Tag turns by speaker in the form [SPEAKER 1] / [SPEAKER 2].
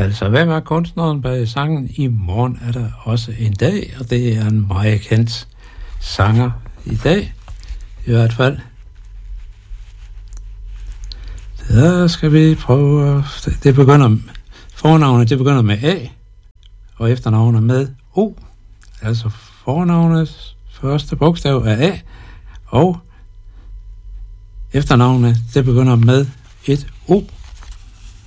[SPEAKER 1] Altså, hvem er kunstneren bag sangen I morgen er der også en dag? Og det er en meget kendt sanger i dag, i hvert fald. Der skal vi prøve. Det begynder, fornavnet det begynder med A, og efternavnet med O. Altså fornavnets første bogstav er A, og efternavnet det begynder med et O.